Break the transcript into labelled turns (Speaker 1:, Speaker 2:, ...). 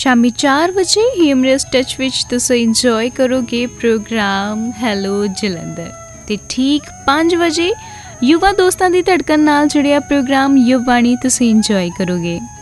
Speaker 1: शामी 4 वजे humerus touch ਵਿੱਚ ਤੁਸੀਂ ਇੰਜੋਏ ਕਰੋਗੇ ਪ੍ਰੋਗਰਾਮ ਹੈਲੋ ਜਲੰਧਰ। ਤੇ ਠੀਕ 5 ਵਜੇ ਯੁਵਾ ਦੋਸਤਾਂ ਦੀ ਧੜਕਣ ਨਾਲ ਜੁੜਿਆ ਪ੍ਰੋਗਰਾਮ ਯੁਵਾਣੀ ਤੁਸੀਂ ਇੰਜੋਏ ਕਰੋਗੇ।